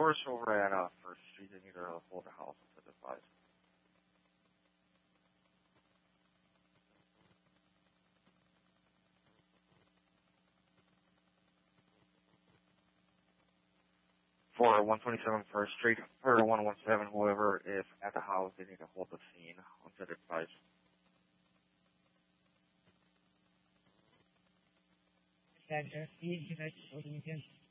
source over at First Street. They need to hold the house until advised. For 127 First Street, or 117, whoever is at the house, they need to hold the scene until advised. Center, 1 minute, holding again.